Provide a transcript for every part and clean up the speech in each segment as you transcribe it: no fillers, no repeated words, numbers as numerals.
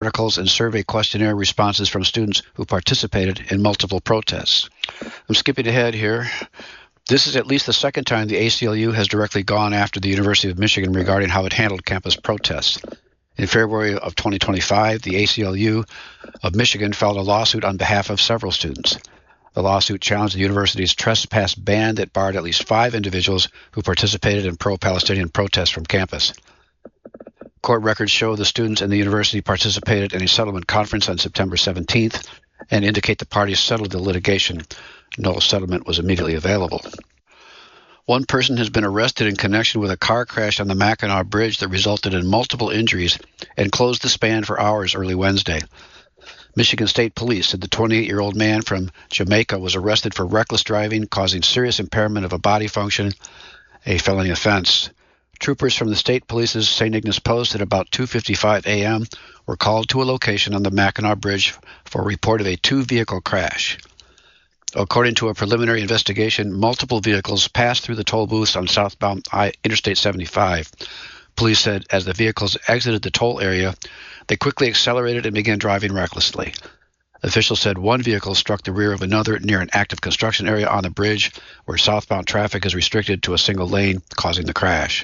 articles and survey questionnaire responses from students who participated in multiple protests. I'm skipping ahead here. This is at least the second time the ACLU has directly gone after the University of Michigan regarding how it handled campus protests. In February of 2025, the ACLU of Michigan filed a lawsuit on behalf of several students. The lawsuit challenged the university's trespass ban that barred at least 5 individuals who participated in pro-Palestinian protests from campus. Court records show the students and the university participated in a settlement conference on September 17th and indicate the parties settled the litigation. No settlement was immediately available. One person has been arrested in connection with a car crash on the Mackinac Bridge that resulted in multiple injuries and closed the span for hours early Wednesday. Michigan State Police said the 28-year-old man from Jamaica was arrested for reckless driving, causing serious impairment of a body function, a felony offense. Troopers from the State Police's St. Ignace Post at about 2:55 a.m. were called to a location on the Mackinac Bridge for a report of a 2-vehicle crash. According to a preliminary investigation, multiple vehicles passed through the toll booths on southbound Interstate 75. Police said as the vehicles exited the toll area, they quickly accelerated and began driving recklessly. Officials said one vehicle struck the rear of another near an active construction area on the bridge where southbound traffic is restricted to a single lane, causing the crash.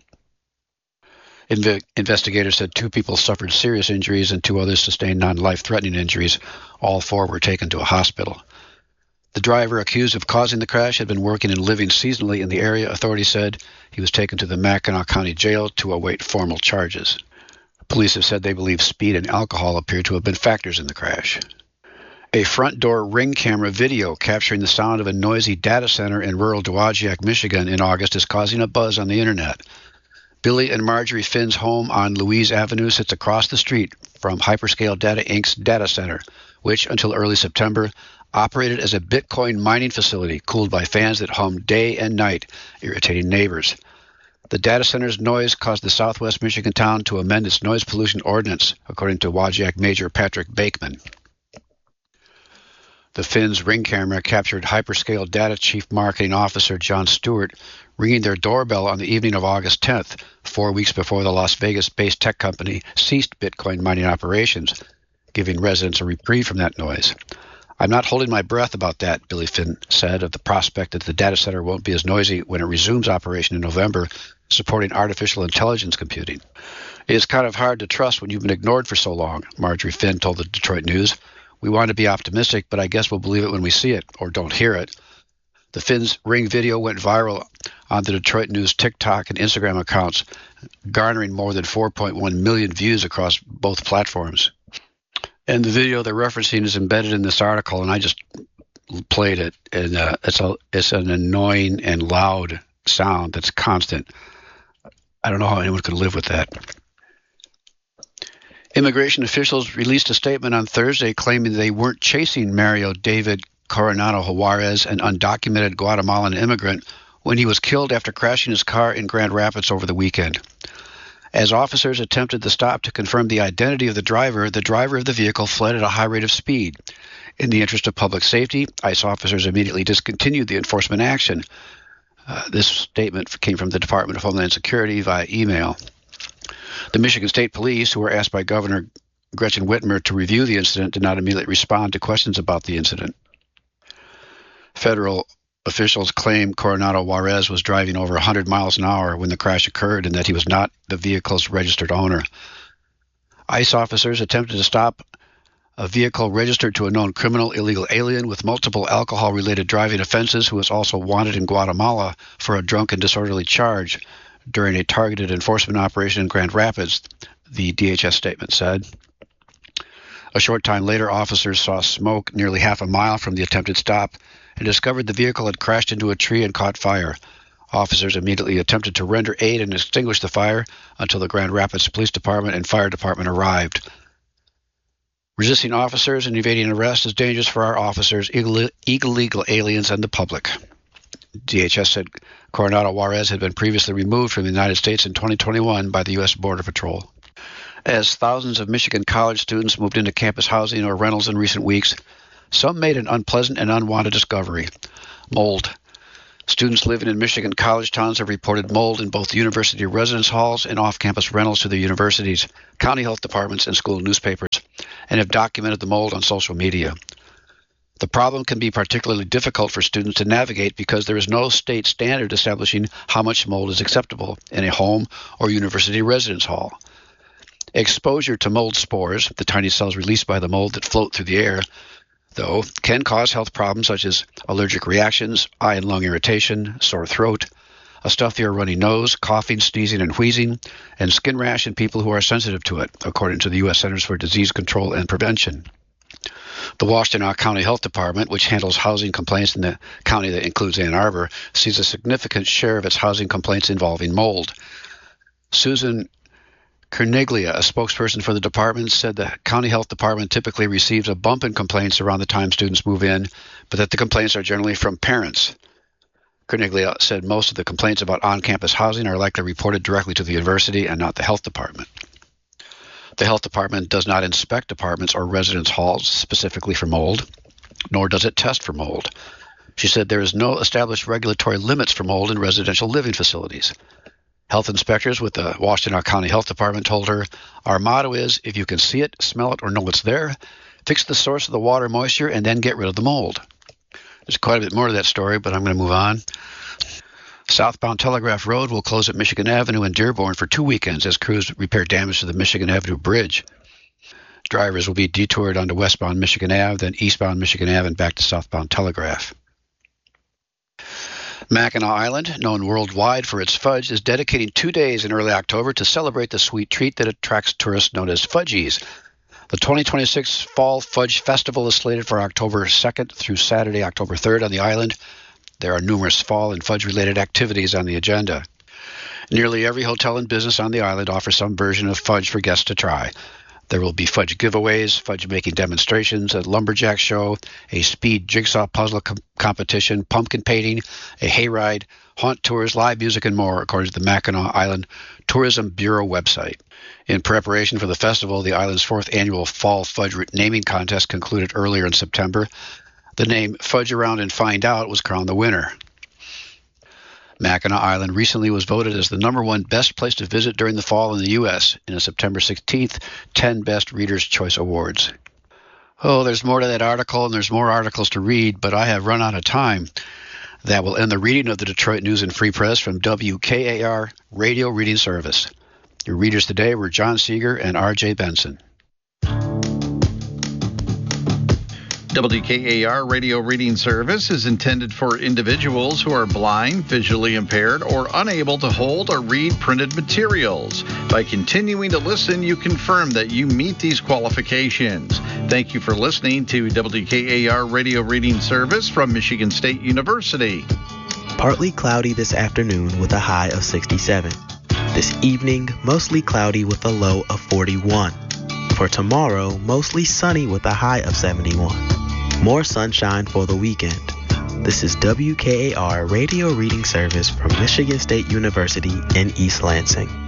Investigators said 2 people suffered serious injuries and 2 others sustained non-life-threatening injuries. All 4 were taken to a hospital. The driver accused of causing the crash had been working and living seasonally in the area, authorities said. He was taken to the Mackinac County Jail to await formal charges. Police have said they believe speed and alcohol appear to have been factors in the crash. A front door Ring camera video capturing the sound of a noisy data center in rural Dowagiac, Michigan in August is causing a buzz on the internet. Billy and Marjorie Finn's home on Louise Avenue sits across the street from Hyperscale Data Inc.'s data center, which until early September operated as a Bitcoin mining facility cooled by fans that hummed day and night, irritating neighbors. The data center's noise caused the southwest Michigan town to amend its noise pollution ordinance, according to Wajiac Major Patrick Bakeman. The Finn's Ring camera captured Hyperscale Data Chief Marketing Officer John Stewart ringing their doorbell on the evening of August 10th, 4 weeks before the Las Vegas-based tech company ceased Bitcoin mining operations, giving residents a reprieve from that noise. I'm not holding my breath about that, Billy Finn said, of the prospect that the data center won't be as noisy when it resumes operation in November, supporting artificial intelligence computing. It is kind of hard to trust when you've been ignored for so long, Marjorie Finn told the Detroit News. We want to be optimistic, but I guess we'll believe it when we see it, or don't hear it. The Finn's Ring video went viral on the Detroit News TikTok and Instagram accounts, garnering more than 4.1 million views across both platforms. And the video they're referencing is embedded in this article, and I just played it. And it's an annoying and loud sound that's constant. I don't know how anyone could live with that. Immigration officials released a statement on Thursday claiming they weren't chasing Mario David Coronado Juarez, an undocumented Guatemalan immigrant, when he was killed after crashing his car in Grand Rapids over the weekend. As officers attempted the stop to confirm the identity of the driver of the vehicle fled at a high rate of speed. In the interest of public safety, ICE officers immediately discontinued the enforcement action. This statement came from the Department of Homeland Security via email. The Michigan State Police, who were asked by Governor Gretchen Whitmer to review the incident, did not immediately respond to questions about the incident. Federal officials claim Coronado Juarez was driving over 100 miles an hour when the crash occurred and that he was not the vehicle's registered owner. ICE officers attempted to stop a vehicle registered to a known criminal illegal alien with multiple alcohol-related driving offenses who was also wanted in Guatemala for a drunk and disorderly charge during a targeted enforcement operation in Grand Rapids, the DHS statement said. A short time later, officers saw smoke nearly half a mile from the attempted stop and discovered the vehicle had crashed into a tree and caught fire. Officers immediately attempted to render aid and extinguish the fire until the Grand Rapids Police Department and Fire Department arrived. Resisting officers and evading arrest is dangerous for our officers, illegal aliens, and the public. DHS said Coronado Juarez had been previously removed from the United States in 2021 by the U.S. Border Patrol. As thousands of Michigan college students moved into campus housing or rentals in recent weeks, some made an unpleasant and unwanted discovery: mold. Students living in Michigan college towns have reported mold in both university residence halls and off-campus rentals to the universities, county health departments, and school newspapers and have documented the mold on social media. The problem can be particularly difficult for students to navigate because there is no state standard establishing how much mold is acceptable in a home or university residence hall. Exposure to mold spores, the tiny cells released by the mold that float through the air, though, can cause health problems such as allergic reactions, eye and lung irritation, sore throat, a stuffy or runny nose, coughing, sneezing, and wheezing, and skin rash in people who are sensitive to it, according to the U.S. Centers for Disease Control and Prevention. The Washtenaw County Health Department, which handles housing complaints in the county that includes Ann Arbor, sees a significant share of its housing complaints involving mold. Susan Carniglia, a spokesperson for the department, said the county health department typically receives a bump in complaints around the time students move in, but that the complaints are generally from parents. Carniglia said most of the complaints about on-campus housing are likely reported directly to the university and not the health department. The health department does not inspect apartments or residence halls specifically for mold, nor does it test for mold. She said there is no established regulatory limits for mold in residential living facilities. Health inspectors with the Washtenaw County Health Department told her, "Our motto is, if you can see it, smell it, or know it's there, fix the source of the water moisture and then get rid of the mold." There's quite a bit more to that story, but I'm going to move on. Southbound Telegraph Road will close at Michigan Avenue in Dearborn for 2 weekends as crews repair damage to the Michigan Avenue Bridge. Drivers will be detoured onto westbound Michigan Ave, then eastbound Michigan Ave, and back to southbound Telegraph. Mackinac Island, known worldwide for its fudge, is dedicating 2 days in early October to celebrate the sweet treat that attracts tourists known as fudgies. The 2026 Fall Fudge Festival is slated for October 2nd through Saturday, October 3rd on the island. There are numerous fall and fudge-related activities on the agenda. Nearly every hotel and business on the island offers some version of fudge for guests to try. There will be fudge giveaways, fudge-making demonstrations, a lumberjack show, a speed jigsaw puzzle competition, pumpkin painting, a hayride, haunt tours, live music, and more, according to the Mackinac Island Tourism Bureau website. In preparation for the festival, the island's 4th annual Fall Fudge naming contest concluded earlier in September. The name Fudge Around and Find Out was crowned the winner. Mackinac Island recently was voted as the #1 best place to visit during the fall in the U.S. in a September 16th 10 Best Readers' Choice Awards. Oh, there's more to that article, and there's more articles to read, but I have run out of time. That will end the reading of the Detroit News and Free Press from WKAR Radio Reading Service. Your readers today were John Seeger and R.J. Benson. WKAR Radio Reading Service is intended for individuals who are blind, visually impaired, or unable to hold or read printed materials. By continuing to listen, you confirm that you meet these qualifications. Thank you for listening to WKAR Radio Reading Service from Michigan State University. Partly cloudy this afternoon with a high of 67. This evening, mostly cloudy with a low of 41. For tomorrow, mostly sunny with a high of 71. More sunshine for the weekend. This is WKAR Radio Reading Service from Michigan State University in East Lansing.